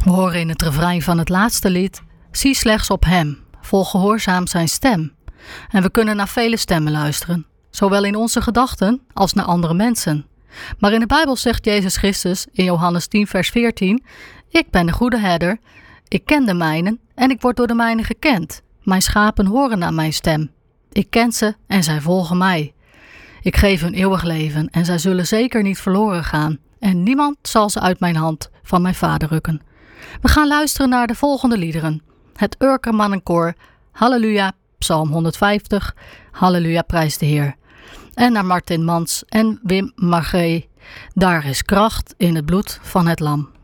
We horen in het refrein van het laatste lied: zie slechts op hem, volg gehoorzaam zijn stem. En we kunnen naar vele stemmen luisteren, zowel in onze gedachten als naar andere mensen. Maar in de Bijbel zegt Jezus Christus in Johannes 10 vers 14: ik ben de goede herder, ik ken de mijnen en ik word door de mijnen gekend. Mijn schapen horen naar mijn stem. Ik ken ze en zij volgen mij. Ik geef hun eeuwig leven en zij zullen zeker niet verloren gaan. En niemand zal ze uit mijn hand van mijn Vader rukken. We gaan luisteren naar de volgende liederen. Het Urkermannenkoor, Halleluja, Psalm 150, Halleluja, prijs de Heer. En naar Martin Mans en Wim Margé, daar is kracht in het bloed van het lam.